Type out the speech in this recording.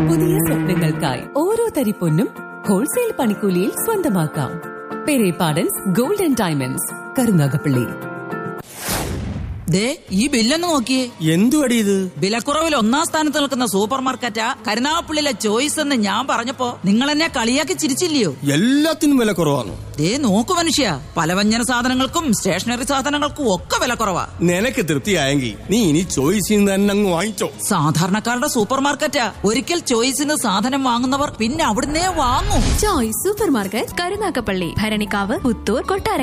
പുതിയ സ്വപ്നങ്ങൾക്കായി ഓരോ തരി പൊന്നും ഹോൾസെയിൽ പണിക്കൂലിയിൽ സ്വന്തമാക്കാം. Perepadans gold and diamonds, Karunagappally. ദേ, ഈ ബില്ലൊന്ന് നോക്കിയേ. എന്തുവടി ഇത്? വിലക്കുറവിൽ 1ാം സ്ഥാനത്ത് നിൽക്കുന്ന സൂപ്പർ മാർക്കറ്റാ കരുനാഗപ്പള്ളിയിലെ ചോയ്സ് എന്ന് ഞാൻ പറഞ്ഞപ്പോ നിങ്ങൾ എന്നെ കളിയാക്കി ചിരിച്ചില്ലയോ? എല്ലാത്തിനും വില കുറവാണ്. ദേ നോക്കു മനുഷ്യ, പലവ്യഞ്ജന സാധനങ്ങൾക്കും സ്റ്റേഷനറി സാധനങ്ങൾക്കും ഒക്കെ വില കുറവാ. നിനക്ക് തൃപ്തിയായെങ്കിൽ നീ ഇനി ചോയ്സിൽ തന്നെ അങ്ങ് വാങ്ങിച്ചോ. സാധാരണക്കാരുടെ സൂപ്പർ മാർക്കറ്റാ. ഒരിക്കൽ ചോയ്സിന് സാധനം വാങ്ങുന്നവർ പിന്നെ അവിടുന്നേ വാങ്ങും. Choice super market, Karunagappally, Bharanikkavu, Puthur, കൊട്ടാരം.